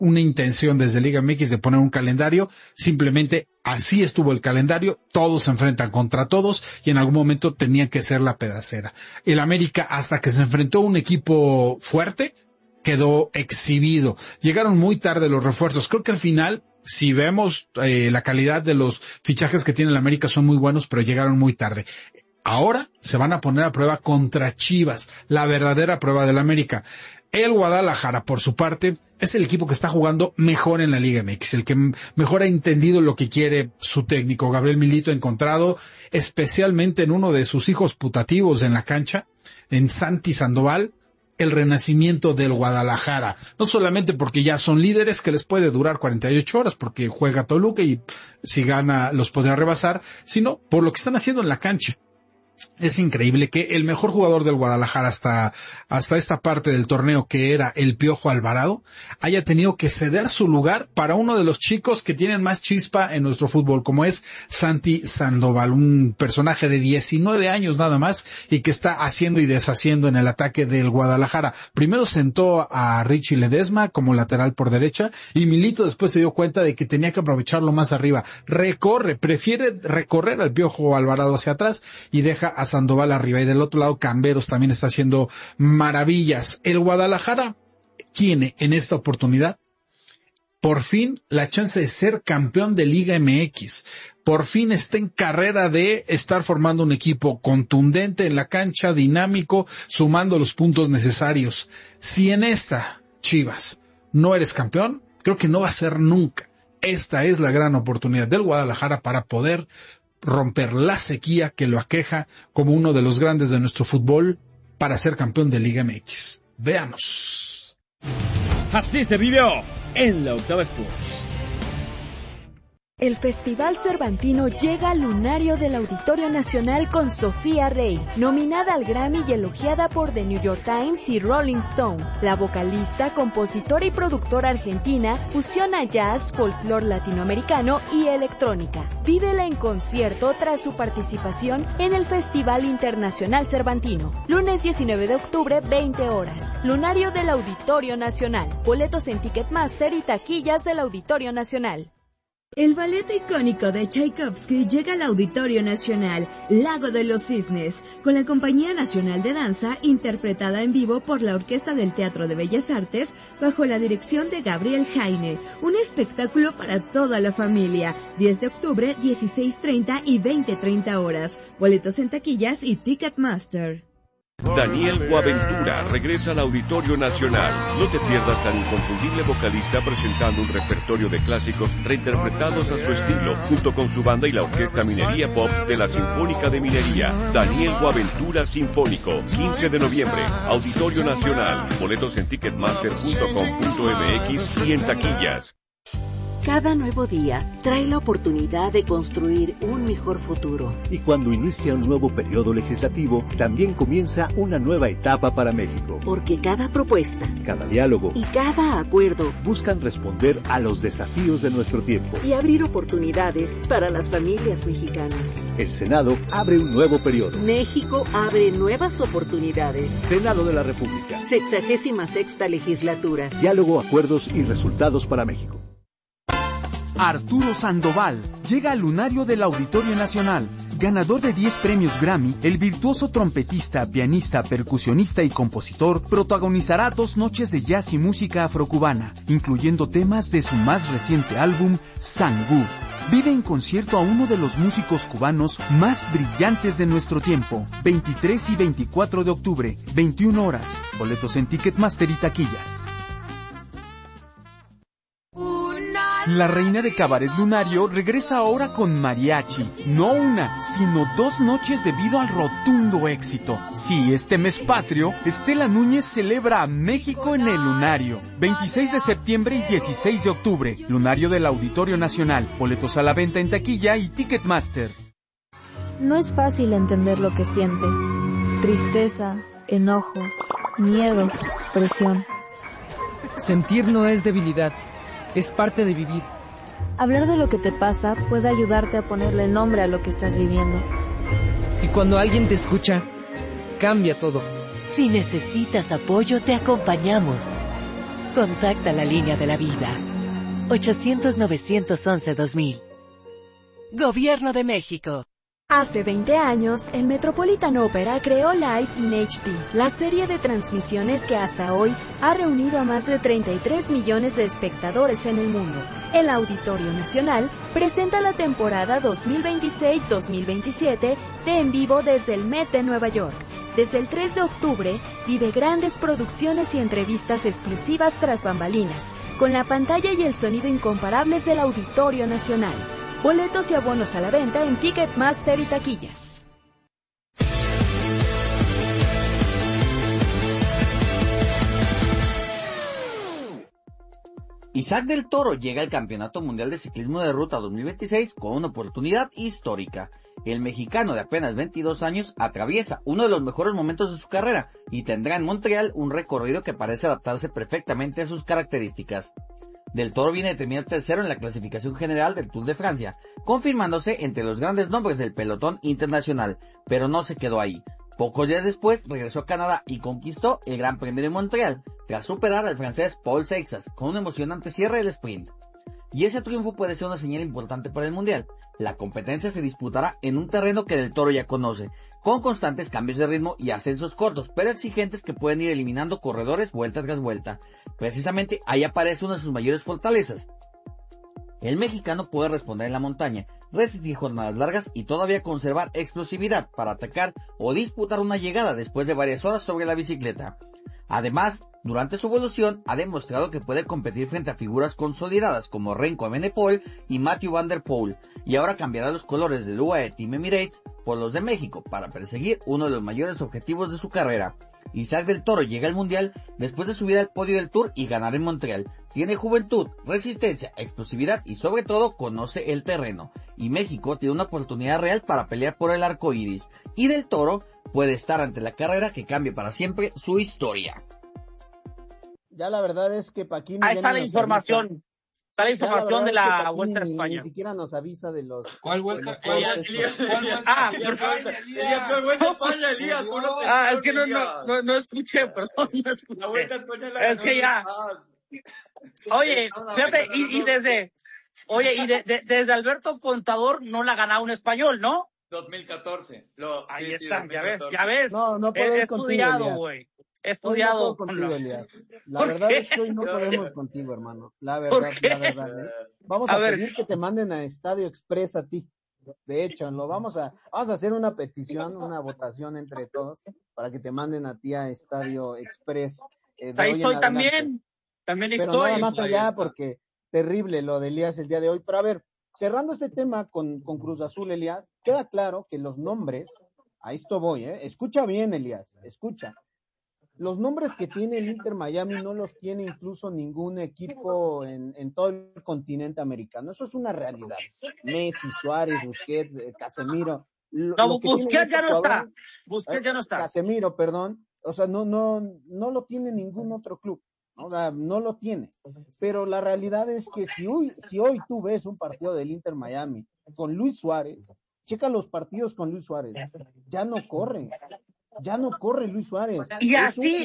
una intención desde Liga MX de poner un calendario, simplemente así estuvo el calendario, todos se enfrentan contra todos y en algún momento tenía que ser la pedacera. El América, hasta que se enfrentó a un equipo fuerte, quedó exhibido. Llegaron muy tarde los refuerzos. Creo que al final, si vemos la calidad de los fichajes que tiene el América, son muy buenos, pero llegaron muy tarde. Ahora se van a poner a prueba contra Chivas, la verdadera prueba del América. El Guadalajara, por su parte, es el equipo que está jugando mejor en la Liga MX, el que mejor ha entendido lo que quiere su técnico. Gabriel Milito ha encontrado, especialmente en uno de sus hijos putativos en la cancha, en Santi Sandoval, el renacimiento del Guadalajara. No solamente porque ya son líderes, que les puede durar 48 horas, porque juega Toluca y si gana los podrá rebasar, sino por lo que están haciendo en la cancha. Es increíble que el mejor jugador del Guadalajara hasta esta parte del torneo, que era el Piojo Alvarado, haya tenido que ceder su lugar para uno de los chicos que tienen más chispa en nuestro fútbol, como es Santi Sandoval, un personaje de 19 años nada más y que está haciendo y deshaciendo en el ataque del Guadalajara. Primero sentó a Richie Ledesma como lateral por derecha y Milito después se dio cuenta de que tenía que aprovecharlo más arriba. Prefiere recorrer al Piojo Alvarado hacia atrás y deja a Sandoval arriba, y del otro lado Camberos también está haciendo maravillas. El Guadalajara tiene en esta oportunidad por fin la chance de ser campeón de Liga MX. Por fin está en carrera de estar formando un equipo contundente en la cancha, dinámico, sumando los puntos necesarios. Si en esta, Chivas, no eres campeón, creo que no va a ser nunca. Esta es la gran oportunidad del Guadalajara para poder romper la sequía que lo aqueja como uno de los grandes de nuestro fútbol para ser campeón de Liga MX. Veamos. Así se vivió en la Octava Sports. El Festival Cervantino llega al lunario del Auditorio Nacional con Sofía Rey, nominada al Grammy y elogiada por The New York Times y Rolling Stone. La vocalista, compositora y productora argentina fusiona jazz, folclore latinoamericano y electrónica. Vívela en concierto tras su participación en el Festival Internacional Cervantino. Lunes 19 de octubre, 20 horas. Lunario del Auditorio Nacional. Boletos en Ticketmaster y taquillas del Auditorio Nacional. El ballet icónico de Tchaikovsky llega al Auditorio Nacional, Lago de los Cisnes, con la Compañía Nacional de Danza, interpretada en vivo por la Orquesta del Teatro de Bellas Artes, bajo la dirección de Gabriel Jaine. Un espectáculo para toda la familia. 10 de octubre, 16:30 y 20:30 horas. Boletos en taquillas y Ticketmaster. Daniel Boaventura regresa al Auditorio Nacional. No te pierdas al inconfundible vocalista presentando un repertorio de clásicos reinterpretados a su estilo, junto con su banda y la Orquesta Minería Pops de la Sinfónica de Minería. Daniel Boaventura Sinfónico, 15 de noviembre, Auditorio Nacional. Boletos en ticketmaster.com.mx y en taquillas. Cada nuevo día trae la oportunidad de construir un mejor futuro. Y cuando inicia un nuevo periodo legislativo, también comienza una nueva etapa para México. Porque cada propuesta, cada diálogo y cada acuerdo buscan responder a los desafíos de nuestro tiempo y abrir oportunidades para las familias mexicanas. El Senado abre un nuevo periodo. México abre nuevas oportunidades. Senado de la República. 66ª legislatura. Diálogo, acuerdos y resultados para México. Arturo Sandoval llega al lunario del Auditorio Nacional. Ganador de 10 premios Grammy, el virtuoso trompetista, pianista, percusionista y compositor protagonizará 2 noches de jazz y música afrocubana, incluyendo temas de su más reciente álbum, Sangú. Vive en concierto a uno de los músicos cubanos más brillantes de nuestro tiempo. 23 y 24 de octubre, 21 horas. Boletos en Ticketmaster y taquillas. La reina de Cabaret Lunario regresa ahora con mariachi. No una, sino 2 noches debido al rotundo éxito. Sí, este mes patrio, Estela Núñez celebra a México en el Lunario. 26 de septiembre y 16 de octubre. Lunario del Auditorio Nacional. Boletos a la venta en taquilla y Ticketmaster. No es fácil entender lo que sientes. Tristeza, enojo, miedo, presión. Sentir no es debilidad. Es parte de vivir. Hablar de lo que te pasa puede ayudarte a ponerle nombre a lo que estás viviendo. Y cuando alguien te escucha, cambia todo. Si necesitas apoyo, te acompañamos. Contacta la línea de la vida. 800-911-2000. Gobierno de México. Hace 20 años, el Metropolitan Opera creó Live in HD, la serie de transmisiones que hasta hoy ha reunido a más de 33 millones de espectadores en el mundo. El Auditorio Nacional presenta la temporada 2026-2027 de En Vivo desde el Met de Nueva York. Desde el 3 de octubre, vive grandes producciones y entrevistas exclusivas tras bambalinas, con la pantalla y el sonido incomparables del Auditorio Nacional. Boletos y abonos a la venta en Ticketmaster y taquillas. Isaac del Toro llega al Campeonato Mundial de Ciclismo de Ruta 2026 con una oportunidad histórica. El mexicano de apenas 22 años atraviesa uno de los mejores momentos de su carrera y tendrá en Montreal un recorrido que parece adaptarse perfectamente a sus características. Del Toro viene de terminar tercero en la clasificación general del Tour de Francia, confirmándose entre los grandes nombres del pelotón internacional, pero no se quedó ahí. Pocos días después regresó a Canadá y conquistó el Gran Premio de Montreal, tras superar al francés Paul Seixas con un emocionante cierre del sprint. Y ese triunfo puede ser una señal importante para el Mundial. La competencia se disputará en un terreno que Del Toro ya conoce, con constantes cambios de ritmo y ascensos cortos, pero exigentes que pueden ir eliminando corredores vuelta tras vuelta. Precisamente ahí aparece una de sus mayores fortalezas. El mexicano puede responder en la montaña, resistir jornadas largas y todavía conservar explosividad para atacar o disputar una llegada después de varias horas sobre la bicicleta. Además, durante su evolución ha demostrado que puede competir frente a figuras consolidadas como Renko Evenepoel y Mathieu van der Poel, y ahora cambiará los colores del UAE Team Emirates por los de México para perseguir uno de los mayores objetivos de su carrera. Isaac del Toro llega al Mundial después de subir al podio del Tour y ganar en Montreal. Tiene juventud, resistencia, explosividad y sobre todo conoce el terreno. Y México tiene una oportunidad real para pelear por el arco iris. Y Del Toro puede estar ante la carrera que cambie para siempre su historia. Ya la verdad es que Paquín... Ahí está la información. Está la información de la Vuelta a España. Ni siquiera nos avisa de los... ¿Cuál Vuelta? Elías, ¿cuál Vuelta a España, Elías? Es que no escuché, perdón, no escuché. La Vuelta a España es que ya... Oye, fíjate, desde Alberto Contador no la ha ganado un español, ¿no? 2014. Ahí está, 2014. ya ves. No he estudiado, güey. He estudiado contigo, Elías. La verdad es que hoy no podemos contigo, hermano. La verdad. Vamos a pedir que te manden a Estadio Express a ti. De hecho, vamos a hacer una petición, una votación entre todos para que te manden a ti a Estadio Express. Ahí estoy también. También estoy. Pero nada más allá porque terrible lo de Elías el día de hoy. Pero a ver, cerrando este tema con Cruz Azul, Elías, queda claro que los nombres, a esto voy, escucha bien, Elías, escucha. Los nombres que tiene el Inter Miami no los tiene incluso ningún equipo en todo el continente americano. Eso es una realidad. Messi, Suárez, Busquets, Casemiro. Busquets ya no está. Busquets ya no está. Casemiro, perdón. O sea, no lo tiene ningún otro club. O sea, no lo tiene. Pero la realidad es que si hoy tú ves un partido del Inter Miami con Luis Suárez, checa los partidos con Luis Suárez, ya no corre Luis Suárez. Y así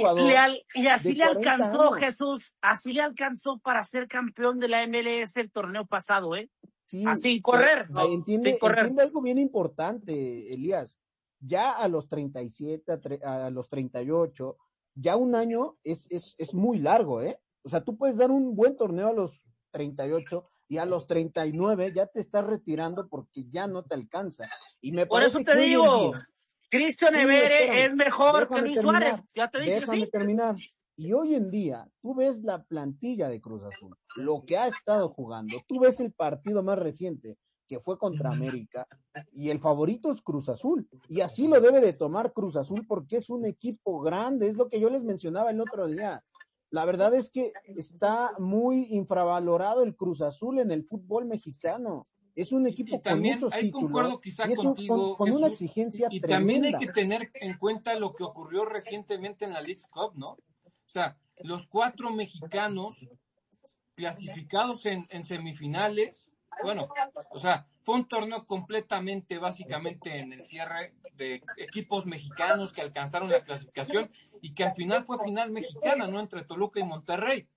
le alcanzó años. Jesús, así le alcanzó para ser campeón de la MLS el torneo pasado, Sí, sin correr. Entiende algo bien importante, Elías. Ya a los 37, a los 38, ya un año es muy largo, O sea, tú puedes dar un buen torneo a los 38 y a los 39 ya te estás retirando porque ya no te alcanza. Y me Por eso te digo, Cristian Evere es mejor que Luis Suárez. Ya te dije, déjame terminar. Y hoy en día, tú ves la plantilla de Cruz Azul, lo que ha estado jugando, tú ves el partido más reciente, que fue contra América, y el favorito es Cruz Azul. Y así lo debe de tomar Cruz Azul porque es un equipo grande, es lo que yo les mencionaba el otro día. La verdad es que está muy infravalorado el Cruz Azul en el fútbol mexicano. Es un equipo con muchos títulos. Concuerdo quizá contigo, con una exigencia y tremenda. También hay que tener en cuenta lo que ocurrió recientemente en la Leagues Cup, ¿no? O sea, los 4 mexicanos clasificados en semifinales, bueno, o sea, fue un torneo completamente, básicamente en el cierre de equipos mexicanos que alcanzaron la clasificación y que al final fue final mexicana, ¿no? Entre Toluca y Monterrey.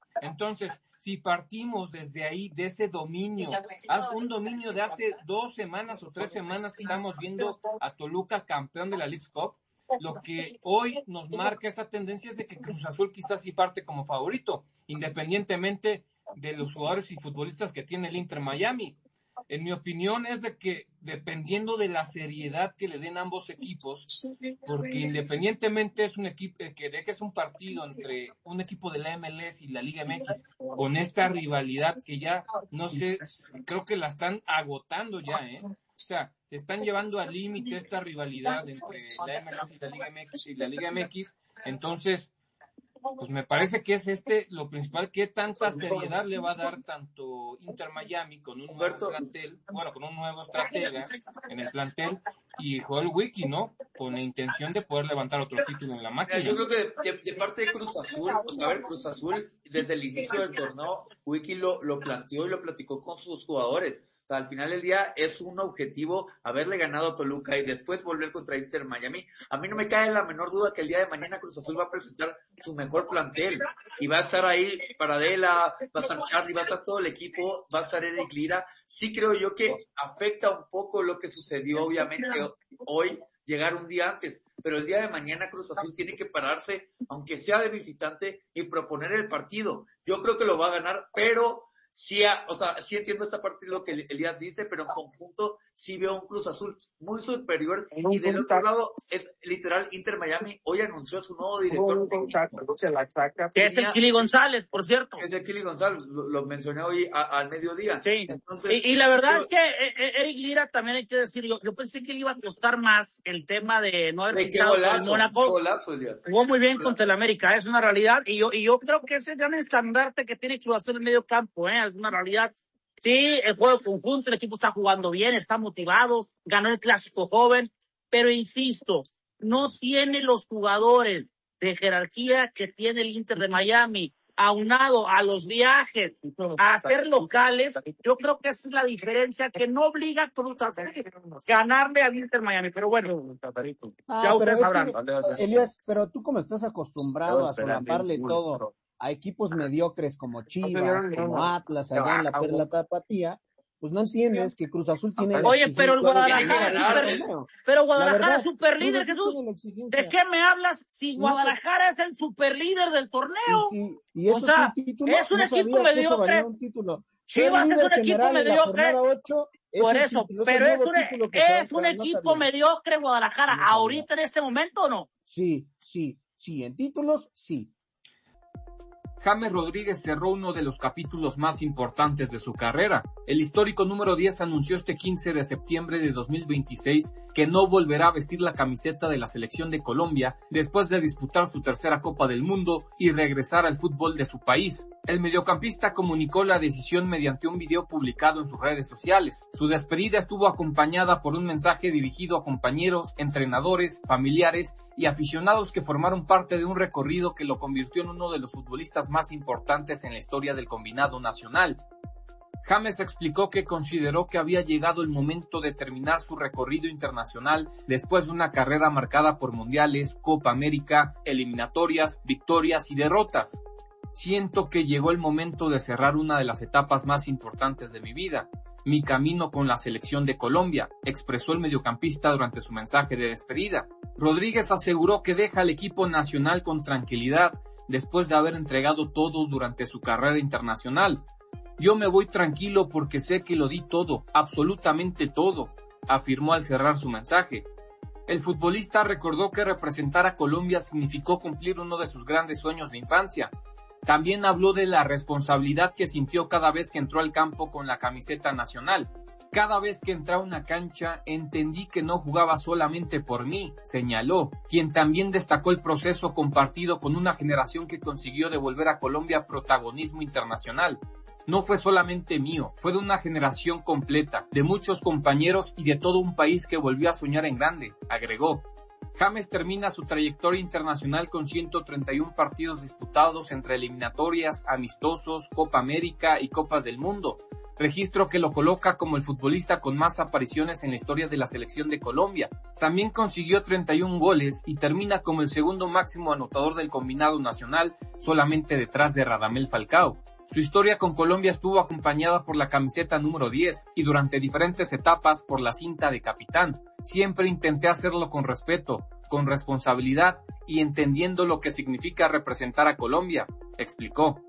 Entonces, si partimos desde ahí, de ese dominio, un dominio de hace 2 semanas o 3 semanas que estamos viendo a Toluca campeón de la Leagues Cup, lo que hoy nos marca esta tendencia es de que Cruz Azul quizás sí parte como favorito, independientemente de los jugadores y futbolistas que tiene el Inter Miami. En mi opinión es de que dependiendo de la seriedad que le den ambos equipos, porque independientemente es un equipo que es un partido entre un equipo de la MLS y la Liga MX, con esta rivalidad que ya, no sé, creo que la están agotando ya, O sea, están llevando al límite esta rivalidad entre la MLS y la Liga MX, entonces pues me parece que es lo principal, qué tanta seriedad le va a dar tanto Inter Miami con un nuevo plantel, con un nuevo estratega en el plantel, y Joel Wiki, ¿no? Con la intención de poder levantar otro título en la máquina. Yo creo que de parte de Cruz Azul, pues a ver, Cruz Azul, desde el inicio del torneo, Wiki lo planteó y lo platicó con sus jugadores. O sea, al final del día es un objetivo haberle ganado a Toluca y después volver contra Inter Miami. A mí no me cae la menor duda que el día de mañana Cruz Azul va a presentar su mejor plantel y va a estar ahí Paradela, va a estar Charlie, va a estar todo el equipo, va a estar Eric Lira. Sí creo yo que afecta un poco lo que sucedió obviamente hoy, llegar un día antes, pero el día de mañana Cruz Azul tiene que pararse, aunque sea de visitante, y proponer el partido. Yo creo que lo va a ganar, pero sí, sí entiendo esta parte de lo que Elías dice, pero en conjunto sí veo un Cruz Azul muy superior. Y del otro lado, es literal, Inter Miami hoy anunció su nuevo director técnico. Que es el Kili González, por cierto. Es el Kili González, lo mencioné hoy al mediodía. Sí. Entonces, y la verdad es que Eric Lira también hay que decir, yo pensé que le iba a costar más el tema de no haber fichado con Mónaco. Jugó muy bien contra el América, es una realidad, y yo creo que ese gran estandarte que tiene Cruz Azul en el medio campo, es una realidad. Sí, el juego conjunto, el equipo está jugando bien, está motivado, ganó el clásico joven, pero insisto, no tiene los jugadores de jerarquía que tiene el Inter de Miami, aunado a los viajes, a hacer locales. Yo creo que esa es la diferencia que no obliga a Cruz Azul ganarle al Inter Miami, pero bueno, ya ustedes sabrán. Elías, pero tú como estás acostumbrado a solaparle todo a equipos mediocres como Chivas, como Atlas, allá en la Perla Tapatía, pues no entiendes que Cruz Azul tiene... Oye, pero el Guadalajara es super líder, Jesús. ¿De qué me hablas si Guadalajara es el super líder del torneo? Y o sea, es un equipo mediocre. Chivas es un equipo mediocre. Por eso, pero es un equipo mediocre Guadalajara. ¿Ahorita en este momento o no? Sí, en títulos, sí. James Rodríguez cerró uno de los capítulos más importantes de su carrera. El histórico número 10 anunció este 15 de septiembre de 2026 que no volverá a vestir la camiseta de la selección de Colombia después de disputar su tercera Copa del Mundo y regresar al fútbol de su país. El mediocampista comunicó la decisión mediante un video publicado en sus redes sociales. Su despedida estuvo acompañada por un mensaje dirigido a compañeros, entrenadores, familiares y aficionados que formaron parte de un recorrido que lo convirtió en uno de los futbolistas más importantes en la historia del combinado nacional. James explicó que consideró que había llegado el momento de terminar su recorrido internacional después de una carrera marcada por mundiales, Copa América, eliminatorias, victorias y derrotas. Siento que llegó el momento de cerrar una de las etapas más importantes de mi vida, mi camino con la selección de Colombia, expresó el mediocampista durante su mensaje de despedida. Rodríguez aseguró que deja al equipo nacional con tranquilidad después de haber entregado todo durante su carrera internacional. Yo me voy tranquilo porque sé que lo di todo, absolutamente todo, afirmó al cerrar su mensaje. El futbolista recordó que representar a Colombia significó cumplir uno de sus grandes sueños de infancia. También habló de la responsabilidad que sintió cada vez que entró al campo con la camiseta nacional. Cada vez que entraba a una cancha entendí que no jugaba solamente por mí, señaló, quien también destacó el proceso compartido con una generación que consiguió devolver a Colombia protagonismo internacional. No fue solamente mío, fue de una generación completa, de muchos compañeros y de todo un país que volvió a soñar en grande, agregó. James termina su trayectoria internacional con 131 partidos disputados entre eliminatorias, amistosos, Copa América y Copas del Mundo. registro que lo coloca como el futbolista con más apariciones en la historia de la selección de Colombia. También consiguió 31 goles y termina como el segundo máximo anotador del combinado nacional, solamente detrás de Radamel Falcao. Su historia con Colombia estuvo acompañada por la camiseta número 10 y durante diferentes etapas por la cinta de capitán. Siempre intenté hacerlo con respeto, con responsabilidad y entendiendo lo que significa representar a Colombia, explicó.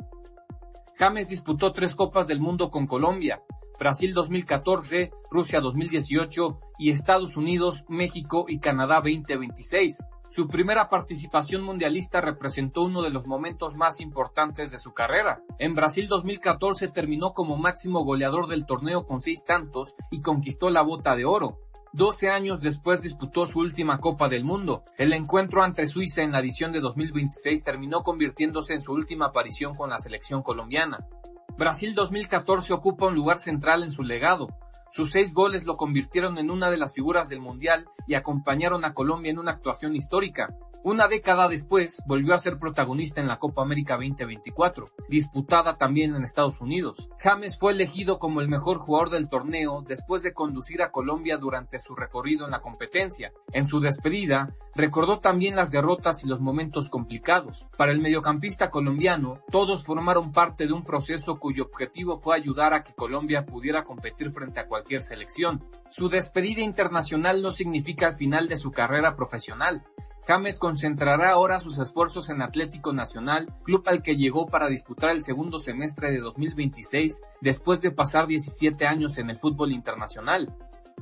James disputó 3 Copas del Mundo con Colombia: Brasil 2014, Rusia 2018 y Estados Unidos, México y Canadá 2026. Su primera participación mundialista representó uno de los momentos más importantes de su carrera. En Brasil 2014 terminó como máximo goleador del torneo con 6 tantos y conquistó la Bota de Oro. 12 años después disputó su última Copa del Mundo. El encuentro ante Suiza en la edición de 2026 terminó convirtiéndose en su última aparición con la selección colombiana. Brasil 2014 ocupa un lugar central en su legado. Sus 6 goles lo convirtieron en una de las figuras del Mundial y acompañaron a Colombia en una actuación histórica. Una década después, volvió a ser protagonista en la Copa América 2024, disputada también en Estados Unidos. James fue elegido como el mejor jugador del torneo después de conducir a Colombia durante su recorrido en la competencia. En su despedida, recordó también las derrotas y los momentos complicados. Para el mediocampista colombiano, todos formaron parte de un proceso cuyo objetivo fue ayudar a que Colombia pudiera competir frente a cualquier selección. Su despedida internacional no significa el final de su carrera profesional. James concentrará ahora sus esfuerzos en Atlético Nacional, club al que llegó para disputar el segundo semestre de 2026, después de pasar 17 años en el fútbol internacional.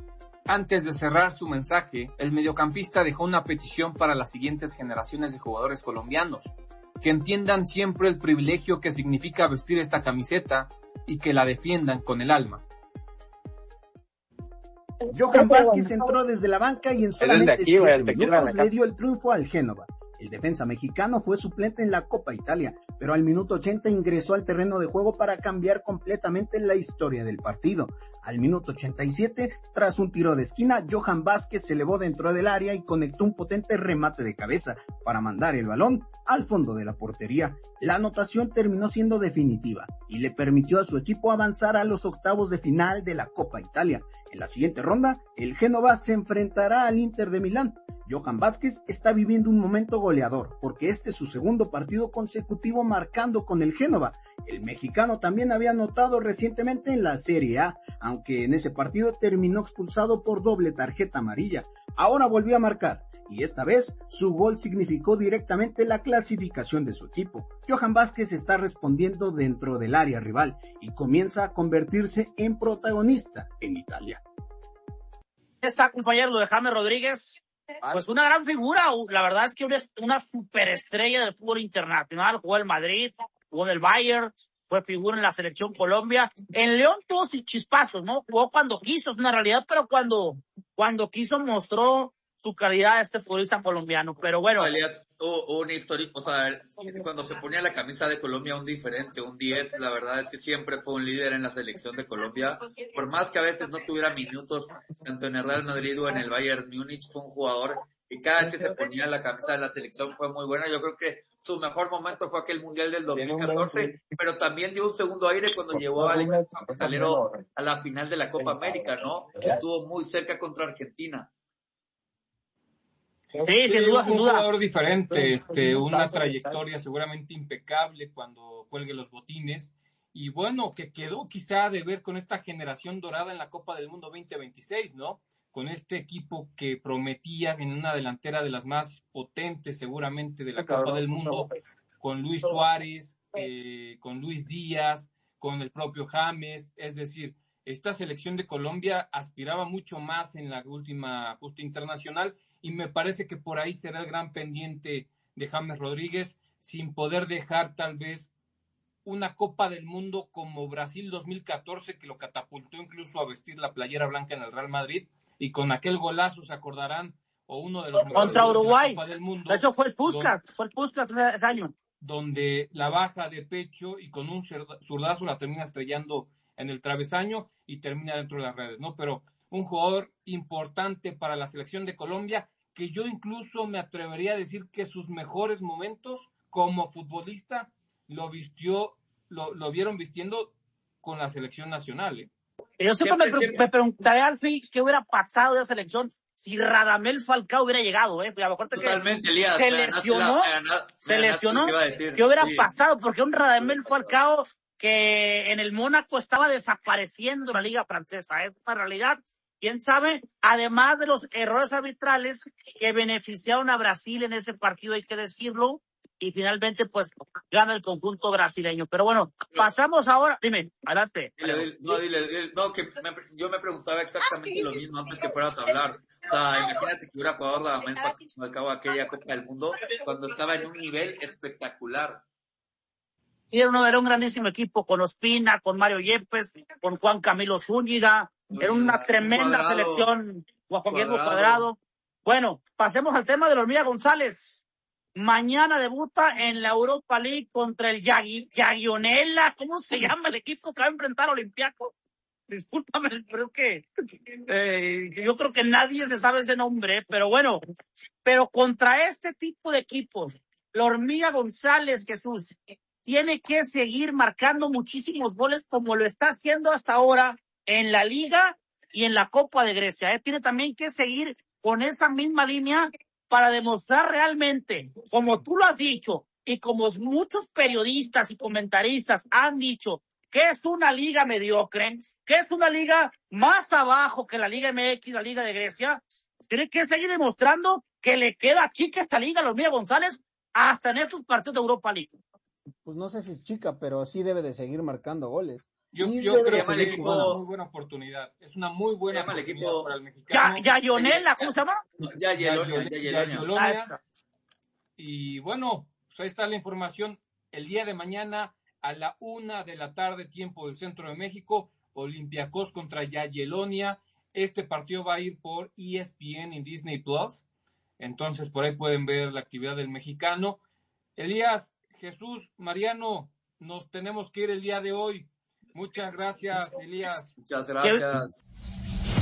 Antes de cerrar su mensaje, el mediocampista dejó una petición para las siguientes generaciones de jugadores colombianos: que entiendan siempre el privilegio que significa vestir esta camiseta y que la defiendan con el alma. Johan Vázquez entró desde la banca y en solamente 7 minutos le dio el triunfo al Génova. El defensa mexicano fue suplente en la Copa Italia, pero al minuto 80 ingresó al terreno de juego para cambiar completamente la historia del partido. Al minuto 87, tras un tiro de esquina, Johan Vázquez se elevó dentro del área y conectó un potente remate de cabeza para mandar el balón al fondo de la portería. La anotación terminó siendo definitiva y le permitió a su equipo avanzar a los octavos de final de la Copa Italia. En la siguiente ronda, el Génova se enfrentará al Inter de Milán. Johan Vázquez está viviendo un momento goleador, porque este es su segundo partido consecutivo marcando con el Génova. El mexicano también había anotado recientemente en la Serie A, aunque en ese partido terminó expulsado por doble tarjeta amarilla. Ahora volvió a marcar, y esta vez su gol significó directamente la clasificación de su equipo. Johan Vázquez está respondiendo dentro del área rival y comienza a convertirse en protagonista en Italia. Está, compañero, lo de James Rodríguez. Pues una gran figura, la verdad es que una superestrella del fútbol internacional. Jugó en Madrid, jugó en el Bayern, fue figura en la selección Colombia. En León tuvo sus chispazos, ¿no? Jugó cuando quiso, es una realidad, pero cuando quiso mostró su calidad este futbolista colombiano. Pero bueno. Un histórico, o sea, cuando se ponía la camisa de Colombia, un diferente, un 10, la verdad es que siempre fue un líder en la selección de Colombia. Por más que a veces no tuviera minutos, tanto en el Real Madrid o en el Bayern Múnich, fue un jugador y cada vez que se ponía la camisa de la selección fue muy buena. Yo creo que su mejor momento fue aquel Mundial del 2014, pero también dio un segundo aire cuando llevó al equipo cafetalero a la final de la Copa América, ¿no? Estuvo muy cerca contra Argentina. Sí, sin duda, sin duda. Un jugador diferente, una trayectoria seguramente impecable cuando cuelgue los botines. Y bueno, que quedó quizá de ver con esta generación dorada en la Copa del Mundo 2026, ¿no? Con este equipo que prometía en una delantera de las más potentes seguramente de la Copa del Mundo, con Luis Suárez, con Luis Díaz, con el propio James. Es decir, esta selección de Colombia aspiraba mucho más en la última justa internacional y me parece que por ahí será el gran pendiente de James Rodríguez, sin poder dejar tal vez una Copa del Mundo como Brasil 2014, que lo catapultó incluso a vestir la playera blanca en el Real Madrid, y con aquel golazo se acordarán, o uno de los mejores contra Uruguay, de la Copa del Mundo. Eso fue el Puskás, ese año. Donde la baja de pecho y con un zurdazo la termina estrellando en el travesaño y termina dentro de las redes, ¿no? Pero un jugador importante para la selección de Colombia, que yo incluso me atrevería a decir que sus mejores momentos como futbolista lo vieron vistiendo con la selección nacional. Yo siempre me preguntaré al fin qué hubiera pasado de la selección si Radamel Falcao hubiera llegado, A lo mejor totalmente, Elías, se lesionó, ¿qué hubiera pasado? Porque un Radamel Falcao que en el Mónaco estaba desapareciendo en la liga francesa, es una realidad. ¿Quién sabe? Además de los errores arbitrales que beneficiaron a Brasil en ese partido, hay que decirlo, y finalmente pues gana el conjunto brasileño. Pero bueno, pasamos ahora, dime, adelante. Yo me preguntaba exactamente lo mismo antes que fueras a hablar. O sea, imagínate que hubiera jugado Radamel Falcao aquella Copa del Mundo cuando estaba en un nivel espectacular. Y era un grandísimo equipo con Ospina, con Mario Yepes, con Juan Camilo Zúñiga. Era una tremenda selección. Juan Guillermo Cuadrado. Bueno, pasemos al tema de la Hormiga González. Mañana debuta en la Europa League contra el Jagiellonella. ¿Cómo se llama el equipo que va a enfrentar a Olympiacos? Discúlpame, pero yo creo que nadie se sabe ese nombre, pero bueno. Pero contra este tipo de equipos, la Hormiga González, Jesús, tiene que seguir marcando muchísimos goles como lo está haciendo hasta ahora en la Liga y en la Copa de Grecia. Tiene también que seguir con esa misma línea para demostrar realmente, como tú lo has dicho, y como muchos periodistas y comentaristas han dicho, que es una liga mediocre, que es una liga más abajo que la Liga MX, la Liga de Grecia. Tiene que seguir demostrando que le queda chica esta liga a los Hormiga González hasta en estos partidos de Europa League. Pues no sé si es chica, pero sí debe de seguir marcando goles. Yo creo que es una muy buena oportunidad. Es una muy buena oportunidad para el mexicano. Jagiellonella, ¿cómo se llama? Jagiellonella. Y bueno, pues ahí está la información. El día de mañana a la 1:00 p.m, tiempo del centro de México, Olympiacos contra Jagiellonia. Este partido va a ir por ESPN en Disney Plus. Entonces por ahí pueden ver la actividad del mexicano. Elías, Jesús, Mariano, nos tenemos que ir el día de hoy. Muchas gracias, Elías. Muchas gracias.